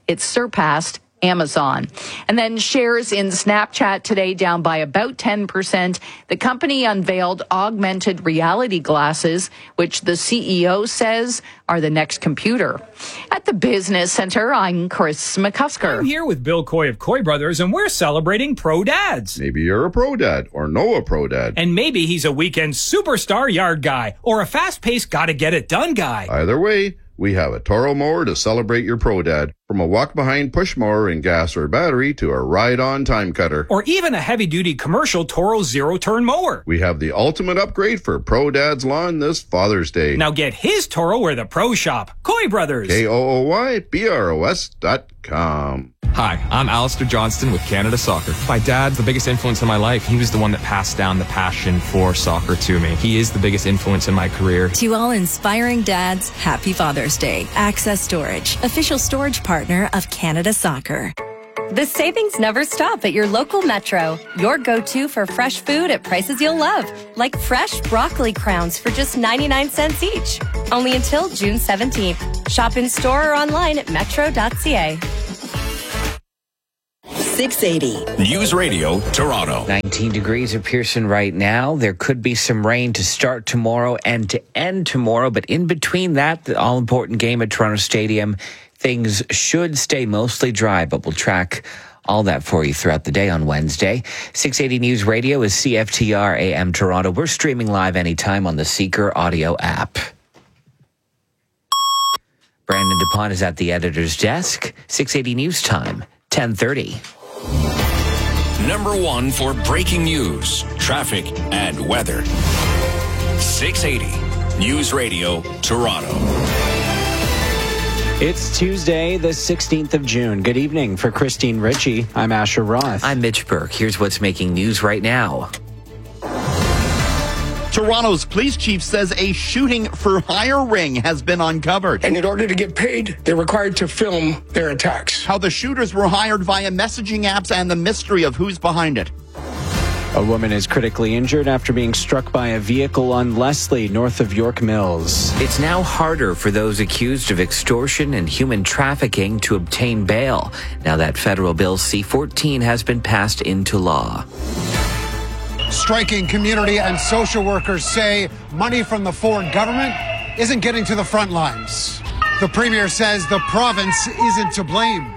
It surpassed Amazon. And then shares in Snapchat today down by about ten percent. The company unveiled augmented reality glasses, which the C E O says are the next computer. At the Business Center, I'm Chris McCusker. I'm here with Bill Coy of Coy Brothers, and we're celebrating Pro Dads. Maybe you're a Pro Dad or know a Pro Dad. And maybe he's a weekend superstar yard guy or a fast-paced gotta-get-it-done guy. Either way, we have a Toro mower to celebrate your Pro Dad. From a walk-behind push mower in gas or battery to a ride-on time cutter. Or even a heavy-duty commercial Toro zero-turn mower. We have the ultimate upgrade for Pro Dad's lawn this Father's Day. Now get his Toro where the pros shop. Coy Brothers. K O O Y B R O S dot com. Hi, I'm Alistair Johnston with Canada Soccer. My dad's the biggest influence in my life. He was the one that passed down the passion for soccer to me. He is the biggest influence in my career. To all inspiring dads, happy Father's Day. Access Storage, official storage partner of Canada Soccer. The savings never stop at your local Metro. Your go-to for fresh food at prices you'll love. Like fresh broccoli crowns for just ninety-nine cents each. Only until June seventeenth. Shop in store or online at metro dot c a. six eighty. News Radio, Toronto. nineteen degrees at Pearson right now. There could be some rain to start tomorrow and to end tomorrow, but in between that, the all-important game at Toronto Stadium, things should stay mostly dry, but we'll track all that for you throughout the day on Wednesday. six eighty News Radio is C F T R A M Toronto. We're streaming live anytime on the Seeker audio app. Brandon DuPont is at the editor's desk. six eighty News Time, ten thirty. Number one for breaking news, traffic, and weather. six eighty News Radio, Toronto. It's Tuesday, the sixteenth of June. Good evening. For Christine Ritchie, I'm Asher Roth. I'm Mitch Burke. Here's what's making news right now. Toronto's police chief says a shooting for hire ring has been uncovered. And in order to get paid, they're required to film their attacks. How the shooters were hired via messaging apps and the mystery of who's behind it. A woman is critically injured after being struck by a vehicle on Leslie, north of York Mills. It's now harder for those accused of extortion and human trafficking to obtain bail, now that federal bill C fourteen has been passed into law. Striking community and social workers say money from the Ford government isn't getting to the front lines. The premier says the province isn't to blame.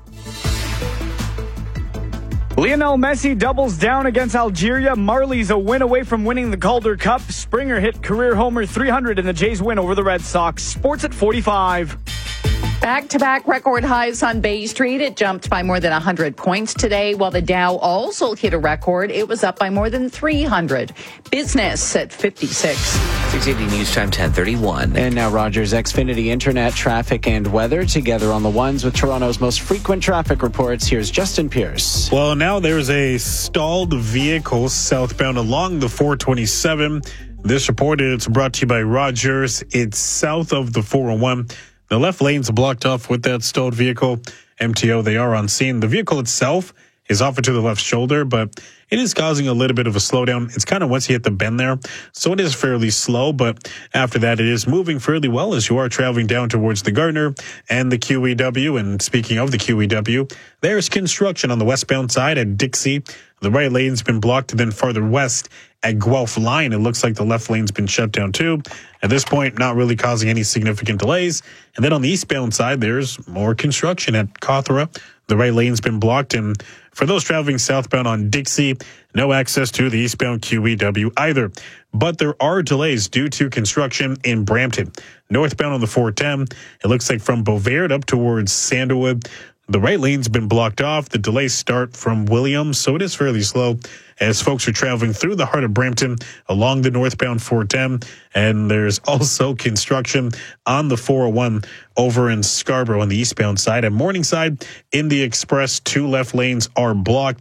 Lionel Messi doubles down against Algeria. Marley's a win away from winning the Calder Cup. Springer hit career homer three hundred in the Jays' win over the Red Sox. Sports at forty-five. Back-to-back record highs on Bay Street. It jumped by more than one hundred points today, while the Dow also hit a record. It was up by more than three hundred. Business at fifty-six. six eighty News Time, ten thirty-one. And now Rogers Xfinity Internet, traffic, and weather together on the ones with Toronto's most frequent traffic reports. Here's Justin Pierce. Well, now there's a stalled vehicle southbound along the four twenty-seven. This report is brought to you by Rogers. It's south of the four oh one. The left lane's blocked off with that stalled vehicle. M T O, they are on scene. The vehicle itself is off to the left shoulder, but it is causing a little bit of a slowdown. It's kind of once you hit the bend there, so it is fairly slow, but after that, it is moving fairly well as you are traveling down towards the Gardner and the Q E W. And speaking of the Q E W, there's construction on the westbound side at Dixie. The right lane's been blocked, and then farther west at Guelph Line, it looks like the left lane's been shut down too. At this point, not really causing any significant delays. And then on the eastbound side, there's more construction at Cawthra. The right lane's been blocked, and for those traveling southbound on Dixie, no access to the eastbound Q E W either. But there are delays due to construction in Brampton. Northbound on the four ten, it looks like from Beauvert up towards Sandalwood, the right lane's been blocked off. The delays start from Williams, so it is fairly slow as folks are traveling through the heart of Brampton along the northbound four ten. And there's also construction on the four oh one over in Scarborough on the eastbound side. At Morningside, in the Express, two left lanes are blocked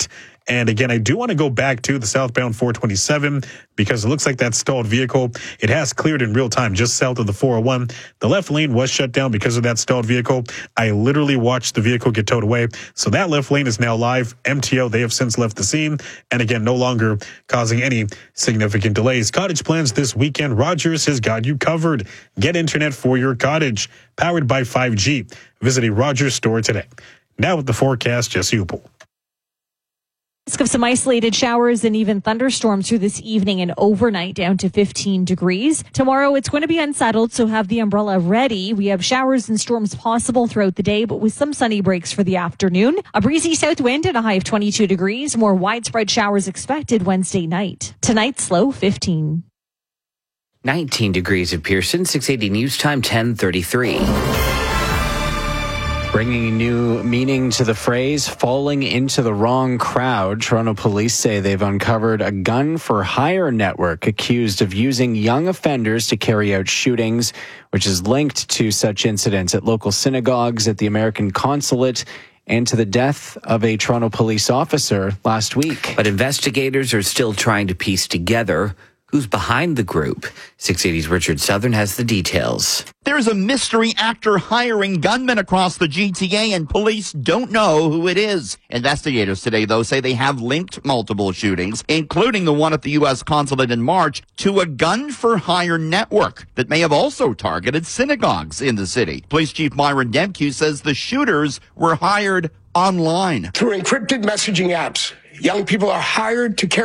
And again, I do want to go back to the southbound four twenty-seven because it looks like that stalled vehicle, it has cleared in real time just south of the four oh one. The left lane was shut down because of that stalled vehicle. I literally watched the vehicle get towed away. So that left lane is now live. M T O, they have since left the scene. And again, no longer causing any significant delays. Cottage plans this weekend. Rogers has got you covered. Get internet for your cottage. Powered by five G. Visit a Rogers store today. Now with the forecast, Jesse Upel. Risk of some isolated showers and even thunderstorms through this evening and overnight down to fifteen degrees. Tomorrow it's going to be unsettled, so have the umbrella ready. We have showers and storms possible throughout the day, but with some sunny breaks for the afternoon. A breezy south wind and a high of twenty-two degrees. More widespread showers expected Wednesday night. Tonight's low fifteen. nineteen degrees at Pearson, six eighty News Time, ten thirty-three. Bringing new meaning to the phrase falling into the wrong crowd, Toronto police say they've uncovered a gun for hire network accused of using young offenders to carry out shootings, which is linked to such incidents at local synagogues, at the American consulate, and to the death of a Toronto police officer last week. But investigators are still trying to piece together who's behind the group. six eighty's Richard Southern has the details. There's a mystery actor hiring gunmen across the G T A, and police don't know who it is. Investigators today, though, say they have linked multiple shootings, including the one at the U S consulate in March, to a gun-for-hire network that may have also targeted synagogues in the city. Police Chief Myron Demke says the shooters were hired online. Through encrypted messaging apps, young people are hired to carry